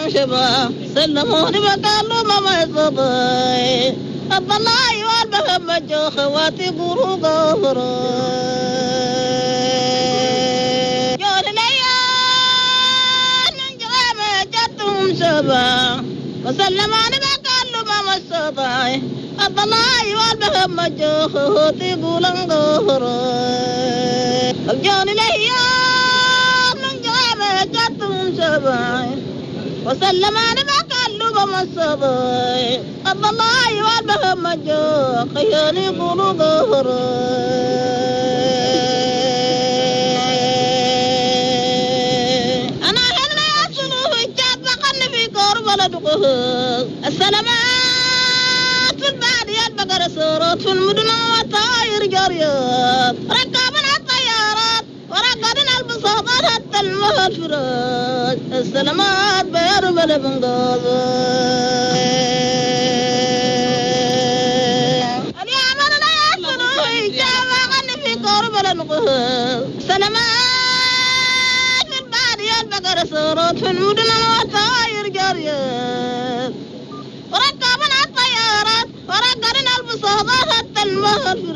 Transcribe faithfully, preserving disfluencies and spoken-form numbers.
شبا سلموني بقالوا ما يصبي الضلاي والبهم جو خواتي قولوا قهري جون ليان من جرامة جتهم شبا وسلموني بقالوا ما يصبي الضلاي والبهم جو خواتي قولوا قهري جون ليان من جرامة جتهم شبا وسلم أنا بقلب مصبي الضلاي والبهم مجو خياني قولوا قهري أنا هلا يصلوا الجاب بقن في قرب لدقه السلامات في البادية البقر سورات في المدن والطاير جريات ركبنا الطيارات وركبنا البساطات حتى المهفرات السلامات بيار بلا بنقاض اليوم لا يحصلوا إجابة غني في قرب لنقه السلامات في البادية البقر سورات في المدن والطاير جريات وركبنا الطيارات وركبنا البساطات حتى المهفرات